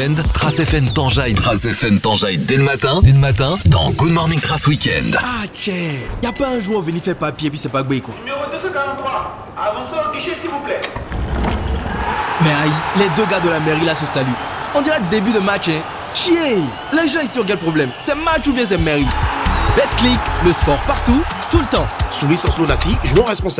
week-end, Trace FM t'enjaille. Trace FM t'enjaille dès le matin, dans Good Morning Trace Week-end. Ah, tchè, y'a pas un jour venu faire papier puis c'est pas gbé quoi. Numéro 243, avancez au guichet s'il vous plaît. Mais aïe, les deux gars de la mairie là se saluent. On dirait début de match, hein. Chier, les gens ici ont quel problème? C'est match ou bien c'est mairie? BetClick, le sport partout, tout le temps. Soumis sans Nassi, joueur responsable.